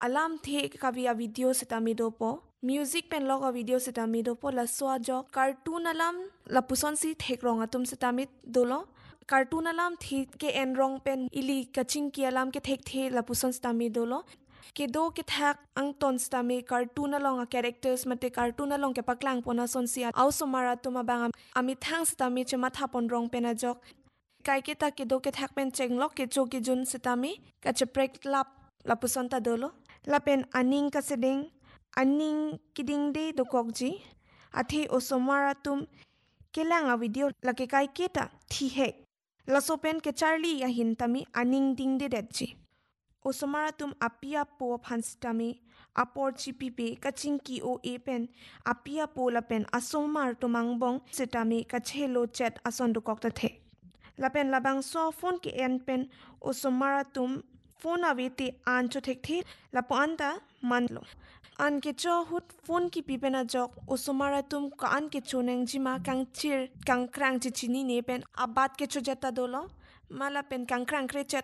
alam the kavia video setami dopo music pen logo video setami dopo la swajo cartoon alam la puson si thek rong atum setamit dolo cartoon alam thi ke en rong pen ili kaching ki alam ke thek the la puson setami dolo ke do ke thak ang ton stami cartoon along a characters mate cartoon along ke paklang pona son si au somara tuma bang ami thang stami chema thapon rong pena jok kai ke ta ke do ke thak pen chenglok ke cho ke jun setami ka cheprek lap la puson ta dolo la pen aning ka seding aning kiding de do kokji athi osomara tum kelang a video la ke kai ke ta thi hek la so pen ke charlie ya hin tami aning ding de detji osomara tum apia po phanstami apor chipipe kaching ki o e pen apia po la pen asomar tumang bong setami kachelo chat ason du kokta the la pen labang so phone ke en pen osomara tum phone avete an cho thek the la po anta manlo an ke cho hut phone ki pipena jok osomara tum ka an ke choneng jima kang chir kang krang chi chini ne pen abat ke cho jata dolo mala pen kang krang kre chat